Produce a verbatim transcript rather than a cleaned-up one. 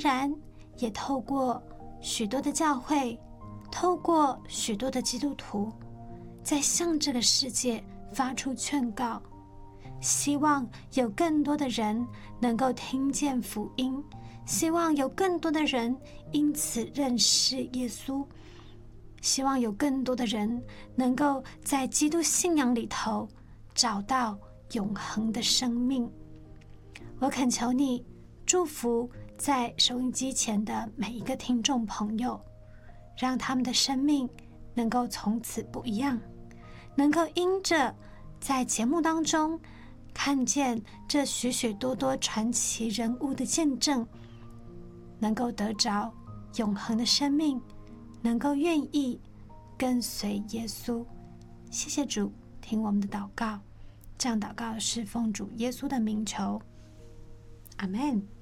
然也透过许多的教会，透过许多的基督徒，在向这个世界发出劝告，希望有更多的人能够听见福音，希望有更多的人因此认识耶稣，希望有更多的人能够在基督信仰里头找到永恒的生命。我恳求你祝福在收音机前的每一个听众朋友，让他们的生命能够从此不一样，能够因着在节目当中看见这许许多多传奇人物的见证，能够得着永恒的生命，能够愿意跟随耶稣。谢谢主，听我们的祷告，这样祷告是奉主耶稣的名求，阿们。